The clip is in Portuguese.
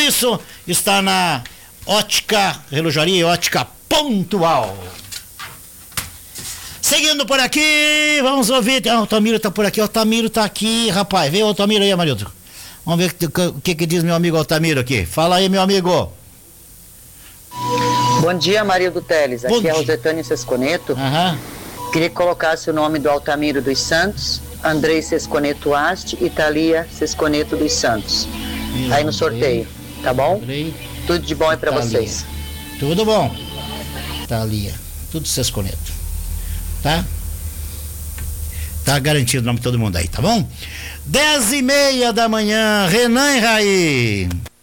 isso está na Ótica, Relojaria e Ótica Pontual. Seguindo por aqui, vamos ouvir. O Altamiro tá por aqui, o Altamiro tá aqui, rapaz. Vem o Altamiro aí, Amarildo. Vamos ver o que diz meu amigo Altamiro aqui. Fala aí, meu amigo. Bom dia, Marildo Teles. Aqui é Rosetânia Sesconeto. Queria que colocasse o nome do Altamiro dos Santos, Andrei Sesconeto Asti e Thalia Sesconeto dos Santos. Aí no sorteio, tá bom? Tudo de bom aí pra vocês. Tudo bom. Thalia, tudo Sesconeto. Tá? Tá garantido o nome de todo mundo aí, tá bom? 10:30 da manhã, Renan e Raí.